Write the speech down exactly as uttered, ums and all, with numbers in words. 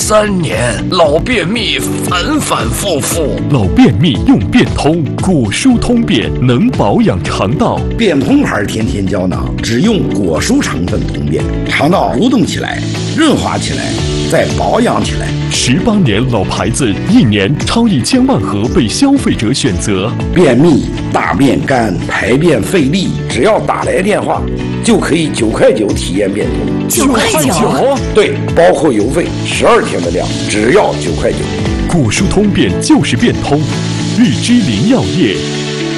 三年，老便秘反反复复。 老便秘用便通，果蔬通便能保养肠道。 便通牌天天胶囊只用果蔬成分通便，肠道蠕动起来，润滑起来，再保养起来。 十八年老牌子，一年超一千万盒被消费者选择。 便秘、大便干、排便费力，只要打来电话，就可以九块九体验便通。 九块九？ 对，包括邮费，十二天的量，只要九块九。 果蔬通便就是便通，日之林药业。